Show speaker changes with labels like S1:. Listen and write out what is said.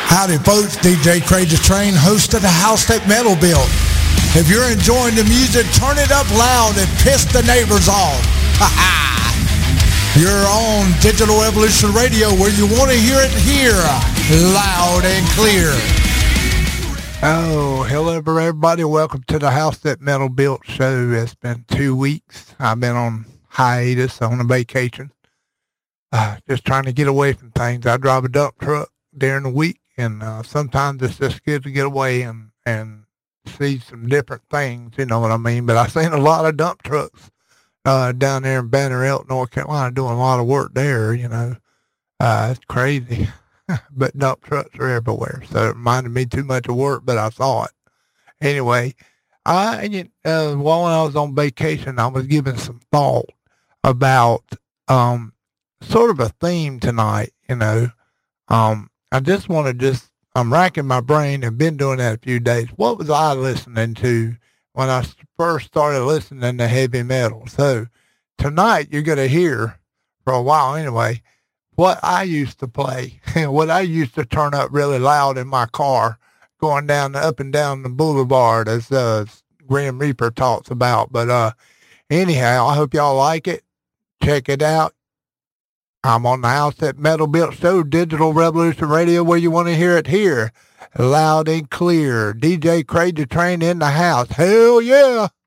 S1: Howdy folks, DJ Crazy Train, host of the House That Metal Built. If you're enjoying the music, turn it up loud and piss the neighbors off. You're on Digital Revolution Radio where you want to hear it here, loud and clear.
S2: Oh, hello everybody. Welcome to the House That Metal Built show. It's been 2 weeks. I've been on hiatus, on a vacation. Just trying to get away from things. I drive a dump truck during the week, and sometimes it's just good to get away and see some different things, you know what I mean? But I've seen a lot of dump trucks down there in Banner Elk, North Carolina, doing a lot of work there, you know. It's crazy. But dump trucks are everywhere, so it reminded me too much of work, but I saw it. Anyway, while I was on vacation, I was giving some thought about sort of a theme tonight, you know. I just want to I'm racking my brain and been doing that a few days. What was I listening to when I first started listening to heavy metal? So tonight you're going to hear, for a while anyway, what I used to play, what I used to turn up really loud in my car going up and down the boulevard, as Grim Reaper talks about. But anyhow, I hope y'all like it. Check it out. I'm on the House That Metal Built show, Digital Revolution Radio, where you want to hear it here, loud and clear. DJ Crazy Train in the house. Hell yeah!